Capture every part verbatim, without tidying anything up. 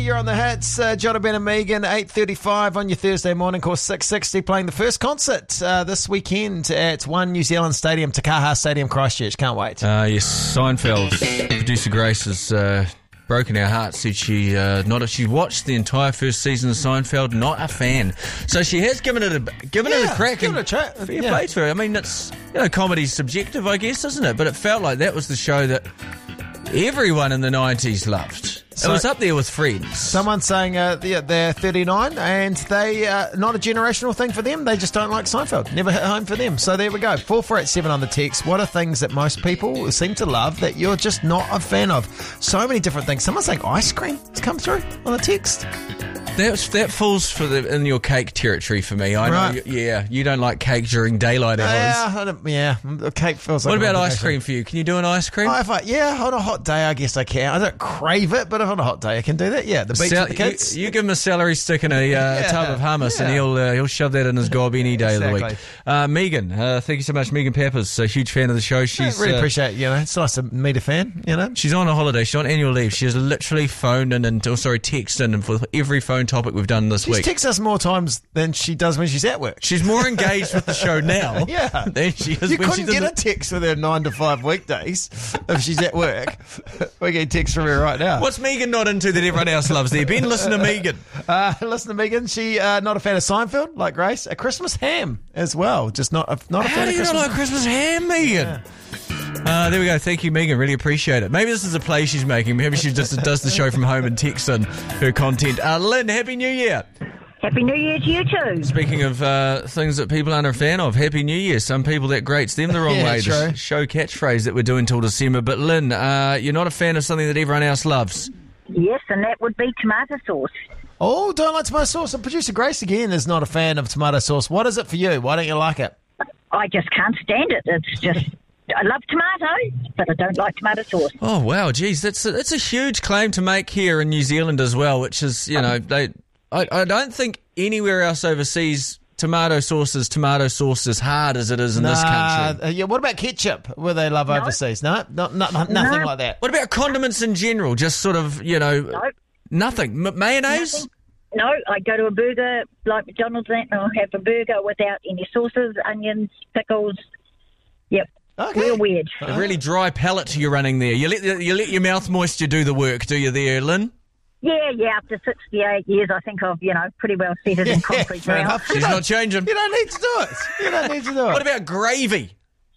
you're on the hits. Uh, John Ben and Megan, eight thirty-five on your Thursday morning, course six sixty, playing the first concert uh, this weekend at One New Zealand Stadium, Takaha Stadium, Christchurch. Can't wait. Uh, yes, Seinfeld. Producer Grace has uh, broken our hearts. Said she uh, not she watched the entire first season of Seinfeld, not a fan. So she has given it a given Yeah, it a crack. give it a try. Fair Yeah. play to her. I mean, it's you know, comedy's subjective, I guess, isn't it? But it felt like that was the show that everyone in the nineties loved. So- it was up there with Friends. Someone's saying uh, they're, they're thirty-nine and they uh, not a generational thing for them. They just don't like Seinfeld. Never hit home for them. So there we go. four four eight seven on the text. What are things that most people seem to love that you're just not a fan of? So many different things. Someone's saying ice cream has come through on the text. That's, that falls for the, in your cake territory for me. I Right. know, you, yeah, you don't like cake during daylight hours. Yeah, I don't- yeah. The cake feels like What an about ice obligation. cream for you? Can you do an ice cream? Oh, if I, yeah, on a hot day, I guess I can. I don't crave it, but if on a hot day, I can do that. Yeah, the beach Sal- with the kids. You, you give him a celery stick and a, uh, Yeah, tub of hummus, and yeah. he'll uh, he'll shove that in his gob any day of the week. Exactly. Uh, Megan, uh, thank you so much. Megan Peppers, a huge fan of the show. She's I really uh, appreciate, you know, it's nice to meet a fan, you know. she's on a holiday. She's on annual leave. She's literally phoned in and, oh, sorry, texted in for every phone topic we've done this She's week. texts us more times than she does when she's at work. She's more engaged with the show now Yeah. than she is You when couldn't she's in get the- a text with her nine to five weekdays if she's at work. We're getting texts from her right now. What's Megan not into that everyone else loves there? Ben, listen to Megan. Uh, listen to Megan. She uh, not a fan of Seinfeld, like Grace. A Christmas ham as well. Just not a, not a How fan do of you not Christmas. like Christmas ham, Megan? Uh, there we go. Thank you, Megan. Really appreciate it. Maybe this is a play she's making. Maybe she just does the show from home and texts in her content. Uh, Lynn, Happy New Year. Happy New Year to you too. Speaking of uh, things that people aren't a fan of, Happy New Year. Some people that grates them the wrong Yeah, way. The true. sh- show catchphrase that we're doing till December. But Lynn, uh, you're not a fan of something that everyone else loves. Yes, and that would be tomato sauce. Oh, don't like tomato sauce. And producer Grace again is not a fan of tomato sauce. What is it for you? Why don't you like it? I just can't stand it. It's just, I love tomato, but I don't like tomato sauce. Oh, wow. Geez, that's a, that's a huge claim to make here in New Zealand as well, which is, you know, they. I, I don't think anywhere else overseas tomato sauce is tomato sauce as hard as it is in this country. Uh, yeah, what about ketchup, where they love overseas? No, not, not, nothing No. like that. What about condiments in general? Just sort of, you know, No, nothing. M- mayonnaise? no, I go to a burger like McDonald's and I'll have a burger without any sauces, onions, pickles. Yep, Okay. real weird. A really dry palate you're running there. You let the, you let your mouth moisture do the work, do you there, Lynn? Yeah, yeah, after sixty-eight years, I think I've, you know, pretty well set it in concrete fair now. enough. She's not changing. You don't need to do it. You don't need to do it. What about gravy?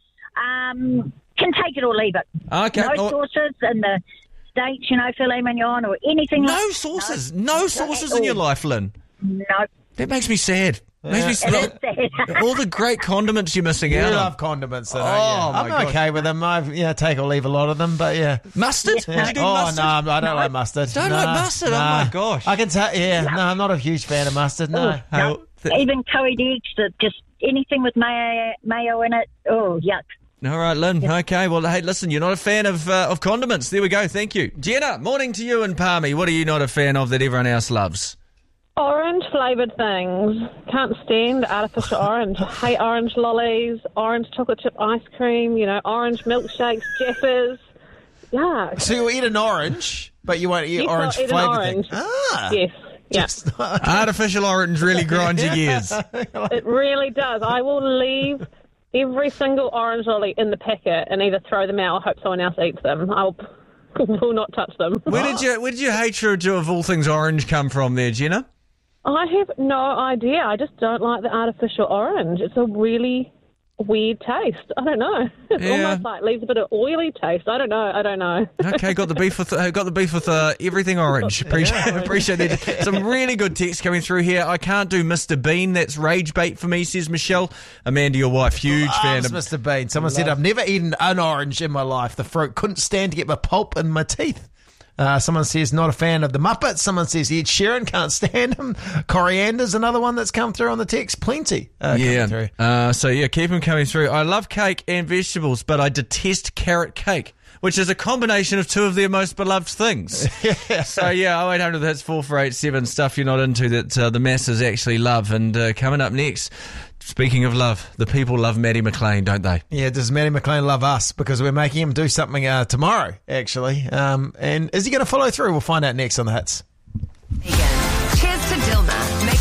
Um, can take it or leave it. Okay. No Oh, sauces in the States, you know, filet mignon or anything no like sauces. No sauces in your life, Lynn. No, That makes me sad. Makes me it sad. is sad. All the great condiments you're missing You out love on. condiments, though, Oh, don't you? my I'm gosh. okay with them. I yeah, take or leave a lot of them, but yeah. Mustard? Yeah. Did you do oh mustard? no, I don't like mustard. Don't Nah, like mustard? Oh, nah. my gosh. I can tell. Yeah, no, I'm not a huge fan of mustard. No. Oh, no. th- Even curried eggs, that just anything with mayo, mayo in it. Oh, yuck. All right, Lynn. Okay, well, hey, listen, you're not a fan of uh, of condiments. There we go. Thank you. Jenna, morning to you and Palmy. What are you not a fan of that everyone else loves? Orange flavoured things. Can't stand artificial orange. Hate orange lollies, orange chocolate chip ice cream, you know, orange milkshakes, Jeffers. Yeah. So you eat an orange, but you won't eat Yes, orange I'll eat an flavour orange. thing. Ah, Yes. Yeah. just not- Artificial orange really grinds your gears. It really does. I will leave every single orange lolly in the packet and either throw them out or hope someone else eats them. I will, will not touch them. Where did you where did your hatred of all things orange come from there, Jenna? I have no idea. I just don't like the artificial orange. It's a really weird taste. I don't know. It's Yeah. almost like leaves a bit of oily taste. I don't know. I don't know. Okay, got the beef with uh, got the beef with uh, everything orange. Appreciate appreciate that. Some really good text coming through here. I can't do Mister Bean. That's rage bait for me, says Michelle. Amanda, your wife, huge fan Loves of. Mister Bean. Someone said, I've never eaten an orange in my life. The fruit couldn't stand to get my pulp in my teeth. Uh, someone says, not a fan of the Muppets. Someone says, Ed Sheeran, can't stand him. Coriander's another one that's come through on the text. Plenty uh, coming Yeah. through. Uh, so yeah, keep them coming through. I love cake and vegetables, but I detest carrot cake, which is a combination of two of their most beloved things. So yeah, oh eight hundred, that's four four eight seven, stuff you're not into that uh, the masses actually love. And uh, coming up next, speaking of love, the people love Maddie McLean, don't they? Yeah, does Maddie McLean love us? Because we're making him do something uh, tomorrow, actually. Um, and is he going to follow through? We'll find out next on the Hits.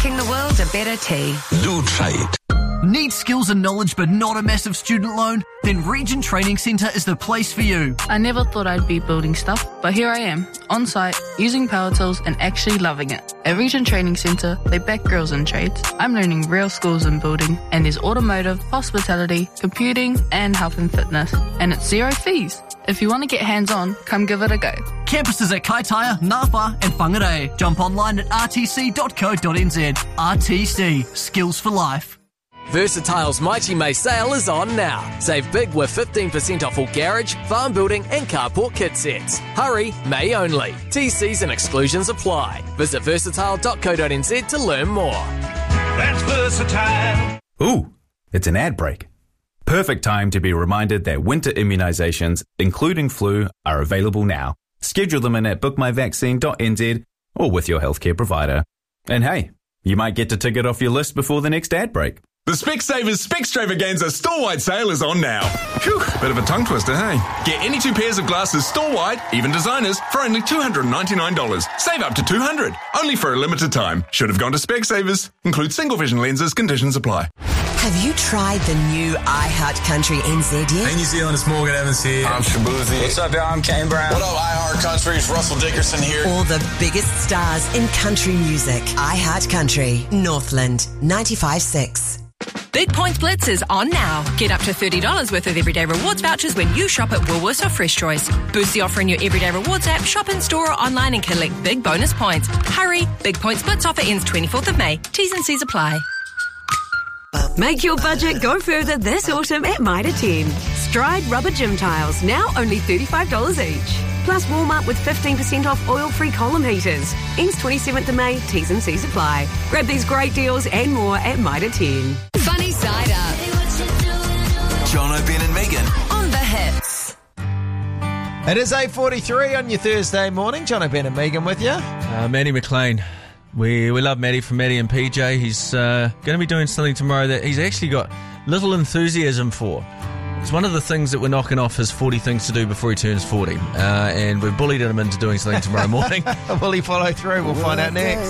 making the world a better tea. Do try it. Need skills and knowledge but not a massive student loan? Then Region Training Centre is the place for you. I never thought I'd be building stuff, but here I am, on site, using power tools and actually loving it. At Region Training Centre, they back girls in trades. I'm learning real skills in building, and there's automotive, hospitality, computing, and health and fitness. And it's zero fees. If you want to get hands-on, come give it a go. Campuses at Kaitaia, Napa and Whangarei. Jump online at r t c dot co dot n z. R T C, skills for life. Versatile's Mighty May sale is on now. Save big with fifteen percent off all garage, farm building and carport kit sets. Hurry, May only. T Cs and exclusions apply. Visit versatile dot co dot n z to learn more. That's Versatile. Ooh, it's an ad break. Perfect time to be reminded that winter immunisations, including flu, are available now. Schedule them in at book my vaccine dot n z or with your healthcare provider. And hey, you might get to tick it off your list before the next ad break. The Specsavers Specstravaganza store-wide sale is on now. Phew, bit of a tongue twister, hey? Get any two pairs of glasses store-wide, even designers, for only two hundred ninety-nine dollars. Save up to two hundred dollars. Only for a limited time. Should have gone to Specsavers. Include single vision lenses. Conditions apply. Have you tried the new iHeart Country N Z yet? Hey New Zealand, it's Morgan Evans here. I'm Shabuzi. What's up, y'all? I'm Kane Brown. What up, iHeart Country? It's Russell Dickerson here. All the biggest stars in country music. iHeart Country, Northland, ninety-five point six. Big Points Blitz is on now. Get up to thirty dollars worth of everyday rewards vouchers when you shop at Woolworths or Fresh Choice. Boost the offer in your everyday rewards app, shop in store or online and collect big bonus points. Hurry! Big Points Blitz offer ends twenty-fourth of May. T's and C's apply. Make your budget go further this autumn at Mitre ten. Stride rubber gym tiles, now only thirty-five dollars each. Plus Walmart with fifteen percent off oil-free column heaters. Ends twenty-seventh of May, T's and C's apply. Grab these great deals and more at Mitre ten. Funny Side Up. Jono, Ben and Megan. On the hits. It is eight forty-three on your Thursday morning. Jono, Ben and Megan with you. Uh, Matty McLean. We we love Matty from Matty and P J. He's uh, going to be doing something tomorrow that he's actually got little enthusiasm for. It's one of the things that we're knocking off his forty things to do before he turns forty. Uh, and we've bullied him into doing something tomorrow morning. Will he follow through? We'll find out next.